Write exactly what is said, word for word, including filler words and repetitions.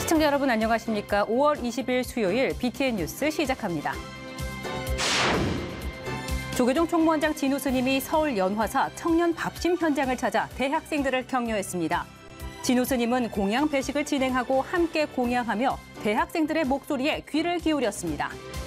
시청자 여러분 안녕하십니까? 오월 이십일 수요일 비티엔 뉴스 시작합니다. 조계종 총무원장 진우 스님이 서울 연화사 청년 밥심 현장을 찾아 대학생들을 격려했습니다. 진우 스님은 공양 배식을 진행하고 함께 공양하며 대학생들의 목소리에 귀를 기울였습니다.